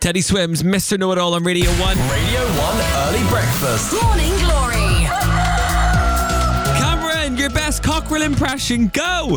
Teddy Swims, Mr. Know-It-All on Radio 1. Radio 1 Early Breakfast. Morning Glory. Cameron, your best cockerel impression, go!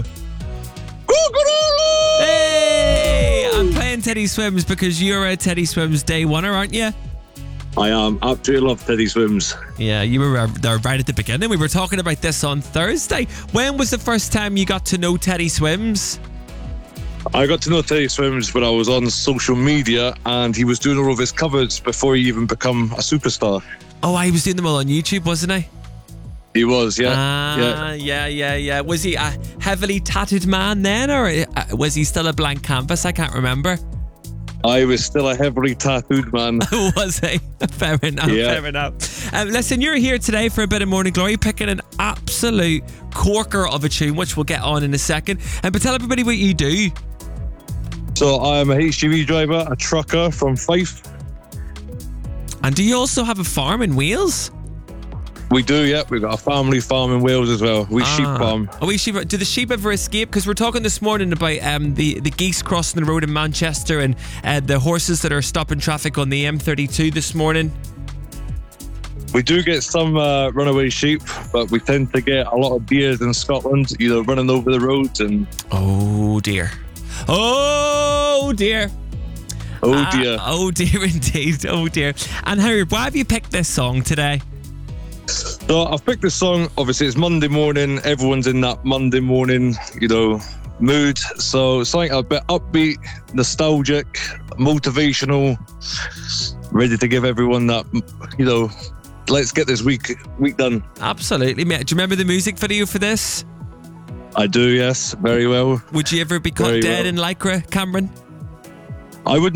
Hey! I'm playing Teddy Swims because you're a Teddy Swims day oneer, aren't you? I am. Absolutely love Teddy Swims. Yeah, you were there right at the beginning. We were talking about this on Thursday. When was the first time you got to know Teddy Swims? I got to know Teddy Swims when I was on social media and he was doing all of his covers before he even become a superstar. Oh, I was doing them all on YouTube, wasn't I? He was, yeah. Yeah. Was he a heavily tattooed man then, or was he still a blank canvas? I can't remember. I was still a heavily tattooed man. Was he? Fair enough, fair enough. Listen, you're here today for a bit of Morning Glory, picking an absolute corker of a tune, which we'll get on in a second. But tell everybody what you do. So I'm a HGV driver, a trucker from Fife. And do you also have a farm in Wales? We do, yeah. We've got a family farm in Wales as well. We sheep farm. Oh, we sheep. Do the sheep ever escape? Because we're talking this morning about the geese crossing the road in Manchester and the horses that are stopping traffic on the M32 this morning. We do get some runaway sheep, but we tend to get a lot of deers in Scotland, running over the roads and... Oh, dear. Oh, dear. Oh, dear. Oh, dear indeed. Oh, dear. And Howard, why have you picked this song today? So I've picked this song. Obviously, it's Monday morning. Everyone's in that Monday morning, mood. So something a bit upbeat, nostalgic, motivational, ready to give everyone that, let's get this week done. Absolutely, mate. Do you remember the music video for this? I do, yes, very well. Would you ever be caught dead in Lycra, Cameron? I would